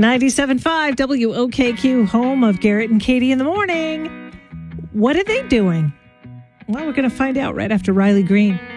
97.5 WOKQ, home of Garrett and Katie in the morning. What are they doing? Well, we're going to find out right after Riley Green.